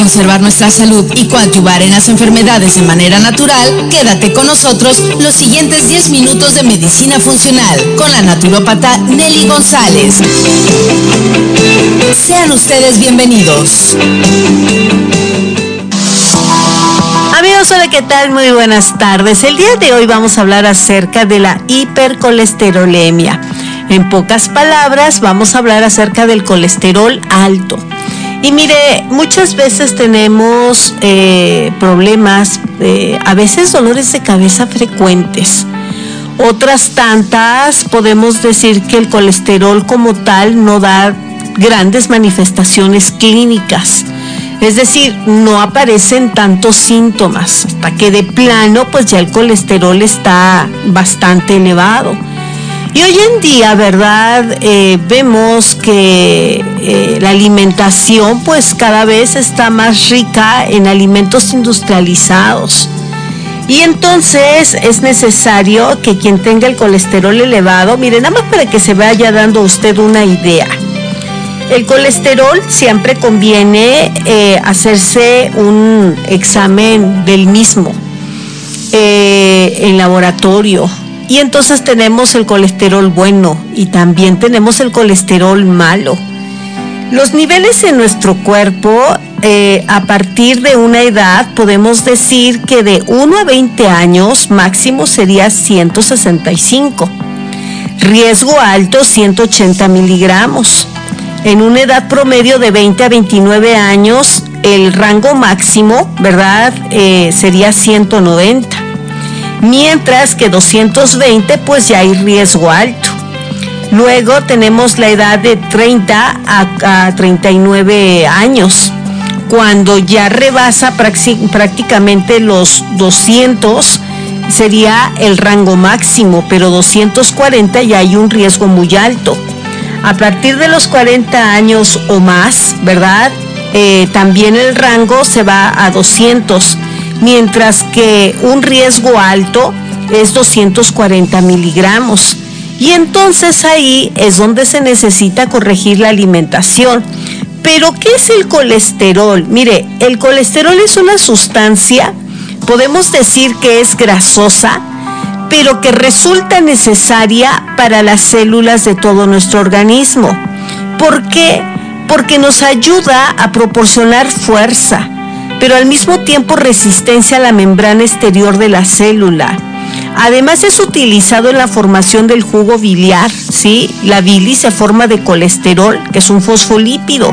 conservar nuestra salud y coadyuvar en las enfermedades de manera natural, quédate con nosotros los siguientes 10 minutos de medicina funcional con la naturópata Nelly González. Sean ustedes bienvenidos. Amigos, hola, ¿qué tal? Muy buenas tardes. El día de hoy vamos a hablar acerca de la hipercolesterolemia. En pocas palabras, vamos a hablar acerca del colesterol alto. Y mire, muchas veces tenemos problemas, a veces dolores de cabeza frecuentes. Otras tantas podemos decir que el colesterol como tal no da grandes manifestaciones clínicas. Es decir, no aparecen tantos síntomas, hasta que de plano pues ya el colesterol está bastante elevado. Y hoy en día, ¿verdad? Vemos que la alimentación pues cada vez está más rica en alimentos industrializados. Y entonces es necesario que quien tenga el colesterol elevado, mire, nada más para que se vaya dando usted una idea. El colesterol siempre conviene hacerse un examen del mismo en laboratorio. Y entonces tenemos el colesterol bueno y también tenemos el colesterol malo. Los niveles en nuestro cuerpo, a partir de una edad, podemos decir que de 1 a 20 años máximo sería 165. Riesgo alto, 180 miligramos. En una edad promedio de 20 a 29 años, el rango máximo, ¿verdad? Sería 190. Mientras que 220, pues ya hay riesgo alto. Luego tenemos la edad de 30 a 39 años, cuando ya rebasa prácticamente los 200, sería el rango máximo, pero 240 ya hay un riesgo muy alto. A partir de los 40 años o más, ¿verdad? También el rango se va a 200, mientras que un riesgo alto es 240 miligramos. Y entonces ahí es donde se necesita corregir la alimentación. ¿Pero qué es el colesterol? Mire, el colesterol es una sustancia, podemos decir que es grasosa, pero que resulta necesaria para las células de todo nuestro organismo. ¿Por qué? Porque nos ayuda a proporcionar fuerza, pero al mismo tiempo resistencia a la membrana exterior de la célula. Además es utilizado en la formación del jugo biliar, ¿sí? La bilis se forma de colesterol, que es un fosfolípido.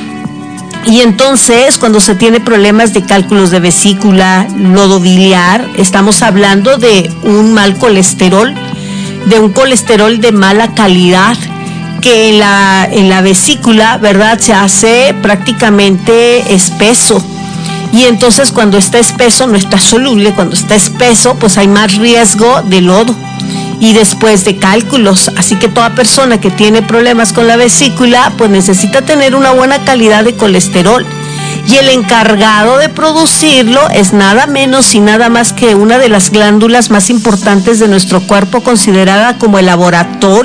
Y entonces, cuando se tiene problemas de cálculos de vesícula, lodo biliar, estamos hablando de un mal colesterol, de un colesterol de mala calidad, que en la vesícula, ¿verdad?, se hace prácticamente espeso. Y entonces cuando está espeso, no está soluble, cuando está espeso, pues hay más riesgo de lodo y después de cálculos. Así que toda persona que tiene problemas con la vesícula, pues necesita tener una buena calidad de colesterol. Y el encargado de producirlo es nada menos y nada más que una de las glándulas más importantes de nuestro cuerpo, considerada como el laboratorio